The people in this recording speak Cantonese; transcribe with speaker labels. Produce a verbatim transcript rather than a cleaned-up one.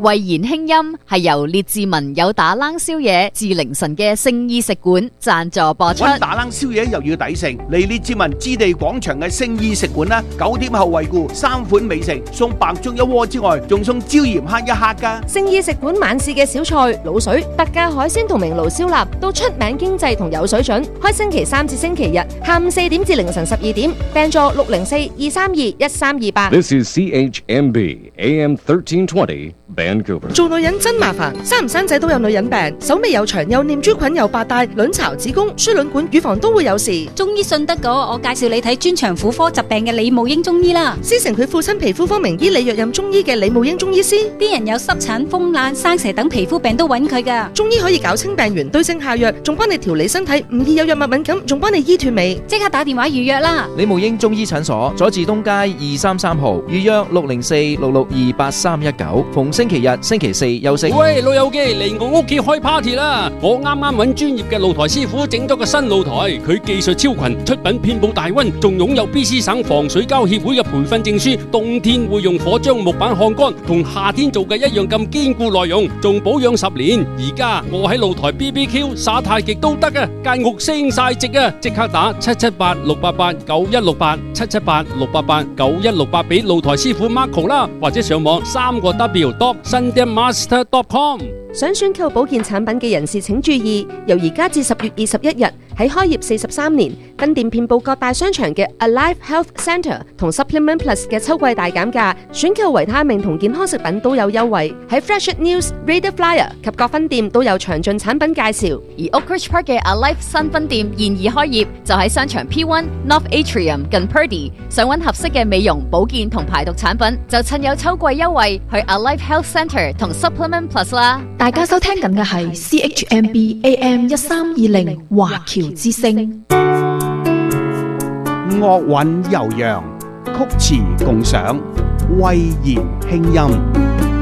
Speaker 1: 慧言輕音係由列治文有打冷宵夜至凌晨嘅聖衣食館贊助播出。
Speaker 2: 搵打冷宵夜又要抵食，嚟列治文置地廣場嘅聖衣食館啦，九點後惠顧三款美食，送白粥一鍋之外，仲送椒鹽蝦一克噶。
Speaker 3: 聖衣食館晚市嘅小菜、滷水、特價海鮮同明爐燒臘都出名經濟同有水準。開星期三至星期日下午四點至凌晨十二點，訂座六零四二三二一三二八。
Speaker 4: This is C H M B A M thirteen twenty Vancouver。
Speaker 5: 做女人真麻煩，生唔生仔都有女人病，手尾有長，有念珠菌，有白帶，卵巢、子宮、輸卵管、乳房都會有事。
Speaker 6: 中醫信得過，我介紹你睇專長婦科疾病嘅李慕英中醫啦。
Speaker 5: 師承佢父親皮膚科名醫李若任中醫嘅李慕英中醫師，
Speaker 6: 啲人有濕疹、風癩、生蛇等皮膚病都揾佢噶。
Speaker 5: 中醫可以搞清病源，對症下藥，仲幫你調理身體，唔易有藥物敏感，仲幫你醫脫尾。
Speaker 6: 即刻打電話預約啦！
Speaker 7: 李慕英中醫診所，佐治東街二三三號，預約六零四六六二八三一九，逢星期日、星期四休息。
Speaker 8: 喂，老友記嚟我屋企開 party 啦！我啱啱揾專業嘅露台師傅整咗個新露台，佢技術超群，出品遍佈大溫，仲擁有 B C 省防水膠協會嘅培訓證書。冬天會用火將木板烘乾，同夏天做嘅一樣咁堅固耐用，仲保養十年。而家我喺露台 B B Q 耍太極都得啊！間屋升晒值啊！即刻打七七八六八八九一六八七七八六八八九一六八俾露台師傅 Marco 啦，或者上網三個 W dot sundanmaster dot com。
Speaker 3: 想選購保健產品嘅人士請注意，由而家至十月二十一日，喺開業四十三年，分店遍佈各大商場嘅 Alive Health Centre 同 Supplement Plus 嘅秋季大減價，選購維他命同健康食品都有優惠。喺 Fresh News、Radar Flyer 及各分店都有詳盡產品介紹。
Speaker 1: 而 Oakridge Park 嘅 Alive 新分店現已開業，就喺商場 P 一 North Atrium 近 Purdy。想揾合適嘅美容、保健同排毒產品，就趁有秋季優惠去 Alive Health Centre 同 Supplement Plus 啦。
Speaker 9: 大家收聽緊嘅係 C H M B A M 一三二零華僑之聲。
Speaker 2: 樂韻悠揚，曲詞共賞，慧言輕音。